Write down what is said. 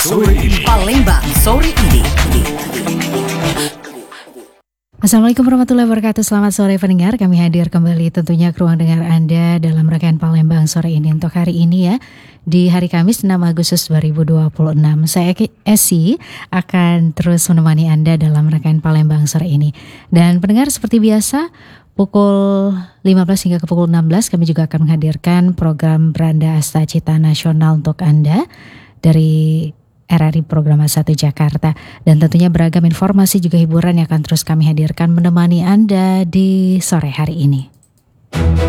sore ini. Palembang sore ini. Assalamualaikum warahmatullahi wabarakatuh. Selamat sore pendengar. Kami hadir kembali tentunya ke ruang dengar Anda dalam rangkaian Palembang sore ini. Untuk hari ini ya, di hari Kamis 6 Agustus 2026. Saya Esi akan terus menemani Anda dalam rangkaian Palembang sore ini. Dan pendengar, seperti biasa, pukul 15 hingga ke pukul 16 kami juga akan menghadirkan program Beranda Asta Cita Nasional untuk Anda dari RRI Program 1 Jakarta. Dan tentunya beragam informasi juga hiburan yang akan terus kami hadirkan menemani Anda di sore hari ini.